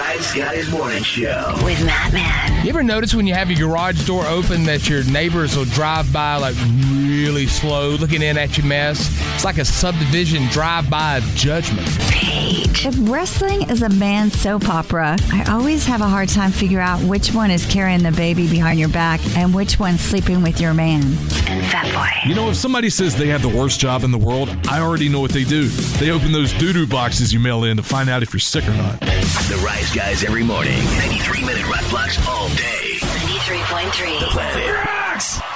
Rise Guys Morning Show with Matt Man. You ever notice when you have your garage door open that your neighbors will drive by like really slow, looking in at your mess? It's like a subdivision drive-by of judgment. Paige. If wrestling is a man's soap opera, I always have a hard time figuring out which one is carrying the baby behind your back and which one's sleeping with your man. And Fatboy. You know, if somebody says they have the worst job in the world, I already know what they do. They open those doo-doo boxes you mail in to find out if you're sick or not. The Rise Guys every morning. 93-minute rock blocks all day. 93.3. The Planet Rocks.